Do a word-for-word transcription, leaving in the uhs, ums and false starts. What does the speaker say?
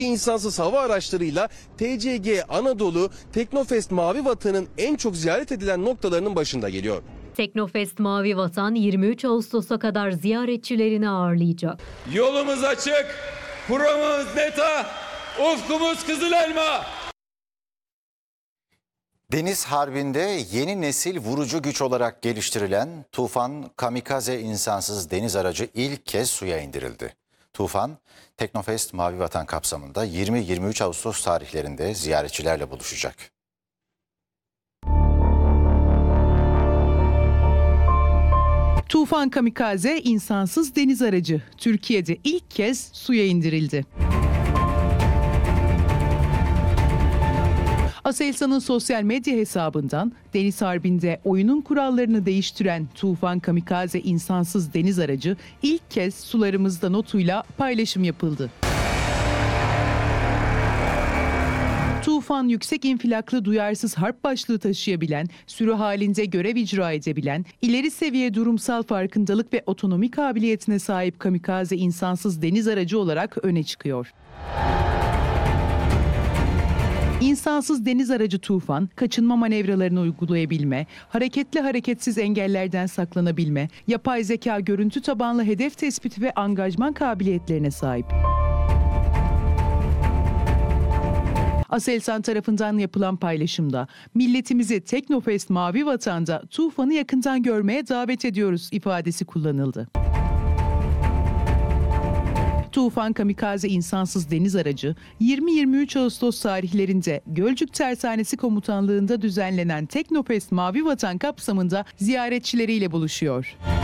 İnsansız hava araçlarıyla T C G Anadolu, Teknofest Mavi Vatan'ın en çok ziyaret edilen noktalarının başında geliyor. Teknofest Mavi Vatan yirmi üç Ağustos'a kadar ziyaretçilerini ağırlayacak. Yolumuz açık, programımız neta, ufkumuz kızıl elma. Deniz Harbi'nde yeni nesil vurucu güç olarak geliştirilen Tufan kamikaze insansız deniz aracı ilk kez suya indirildi. Tufan, Teknofest Mavi Vatan kapsamında yirmi yirmi üç Ağustos tarihlerinde ziyaretçilerle buluşacak. Tufan kamikaze insansız deniz aracı Türkiye'de ilk kez suya indirildi. Aselsan'ın sosyal medya hesabından Deniz Harbi'nde oyunun kurallarını değiştiren Tufan kamikaze insansız deniz aracı ilk kez sularımızda notuyla paylaşım yapıldı. Tufan yüksek infilaklı duyarsız harp başlığı taşıyabilen, sürü halinde görev icra edebilen, ileri seviye durumsal farkındalık ve otonomi kabiliyetine sahip kamikaze insansız deniz aracı olarak öne çıkıyor. İnsansız deniz aracı Tufan, kaçınma manevralarını uygulayabilme, hareketli hareketsiz engellerden saklanabilme, yapay zeka görüntü tabanlı hedef tespiti ve angajman kabiliyetlerine sahip. Aselsan tarafından yapılan paylaşımda, milletimizi Teknofest Mavi Vatan'da Tufan'ı yakından görmeye davet ediyoruz ifadesi kullanıldı. Tufan kamikaze insansız deniz aracı yirmi yirmi üç Ağustos tarihlerinde Gölcük Tersanesi Komutanlığı'nda düzenlenen Teknofest Mavi Vatan kapsamında ziyaretçileriyle buluşuyor.